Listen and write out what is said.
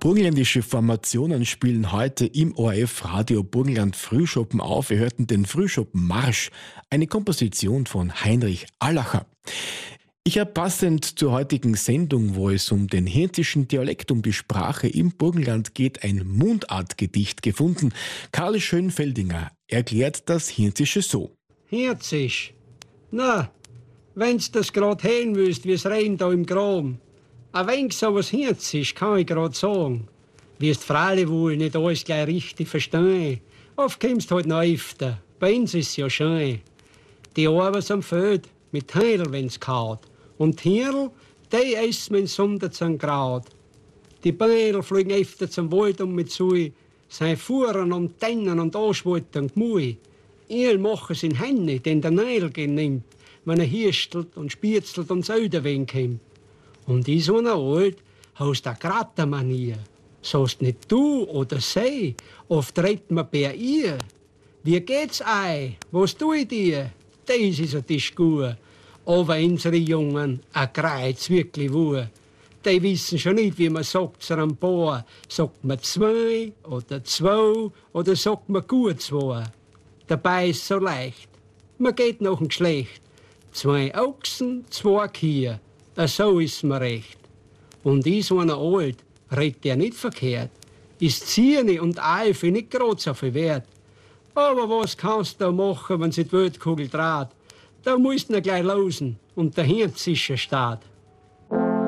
Burgenländische Formationen spielen heute im ORF-Radio Burgenland Frühschoppen auf. Wir hörten den Frühschoppenmarsch, eine Komposition von Heinrich Allacher. Ich habe passend zur heutigen Sendung, wo es um den hirntischen Dialekt, um die Sprache im Burgenland geht, ein Mundartgedicht gefunden. Karl Schönfeldinger erklärt das Hirntische so. Hirntisch? Na, wenn's das grad hören willst, wie's rein da im Grom. Ein wenig so was Hirntisch kann ich grad sagen. Wirst freilich wohl nicht alles gleich richtig verstehen. Oft kommst halt noch öfter. Bei uns ist's ja schön. Die Arbeit am Feld, mit Heidel, wenn's kaut. Und Hirl, die essen wir Sonntag zum Grad. Die Beidel fliegen öfter zum Wald mit Sui, sein Fuhren und Tennen und Anschwalten und Mui. Ihr machen in Hände, den der Neidl nimmt, wenn er hirstelt und spiezelt und Söderwen kommt. Und ich so einer Alt, hast eine Gratermanier. Sollst nicht du oder sie, oft redet man bei ihr. Wie geht's ei? Was tue ich dir? Das ist ein Tisch gut. Aber unsere Jungen, ein Kreuz wirklich wohl. Die wissen schon nicht, wie man sagt zu einem Bauer. Sagt man 2 oder sagt man gut 2. Dabei ist so leicht. Man geht nach dem Geschlecht. 2 Ochsen, 2 Kühe. So ist mir recht. Und ich so einer Alt, redet der nicht verkehrt. Ist Zierne und Eife nicht grad so viel wert. Aber was kannst du machen, wenn sie die Weltkugel dreht? Da musst du gleich losen und der Hirn ist Staat.